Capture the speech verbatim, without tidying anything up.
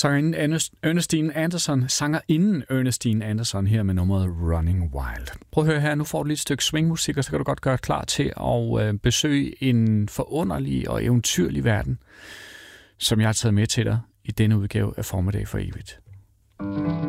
Sangerinden Ernestine Anderson, sangerinden Ernestine Anderson her med nummeret Running Wild. Prøv at høre her, nu får du lige et stykke swingmusik, og så kan du godt gøre klar til at besøge en forunderlig og eventyrlig verden, som jeg har taget med til dig i denne udgave af Formiddag for evigt.